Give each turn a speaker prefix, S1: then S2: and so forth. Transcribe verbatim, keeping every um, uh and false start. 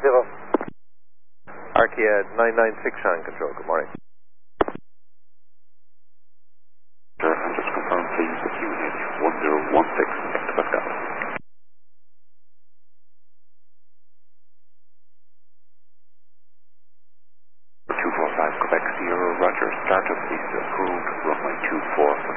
S1: zero.
S2: Arkia nine nine six on control. Good morning.
S3: Sir, I'm just confirm, please, the Q H one zero one six, Hector Pascal. two four five Quebec Sierra, Roger. Start of lease approved, runway two four.